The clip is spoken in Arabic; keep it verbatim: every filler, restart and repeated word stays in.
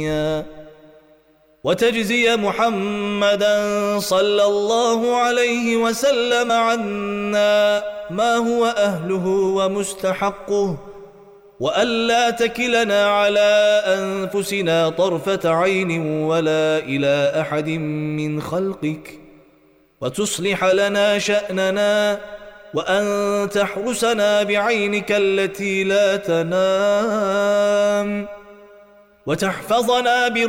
وتجزي محمدا صلى الله عليه وسلم عنا ما هو أهله ومستحقه، وألا تكلنا على أنفسنا طرفة عين ولا إلى أحد من خلقك، وتصلح لنا شأننا، وأن تحرسنا بعينك التي لا تنام، وتحفظنا برحمتك